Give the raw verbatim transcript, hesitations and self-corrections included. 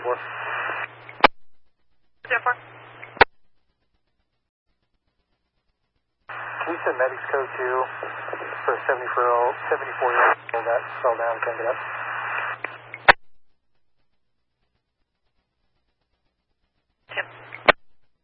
four. Jennifer. Can you send medics code two for a seventy-four year old that fell down, can't get up?